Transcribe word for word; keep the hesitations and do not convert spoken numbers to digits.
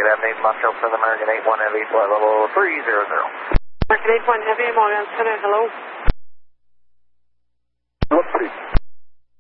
Good afternoon, Montreal Southern American eight one Heavy, flight level three zero zero. American eight one Heavy, Morgan Center, hello.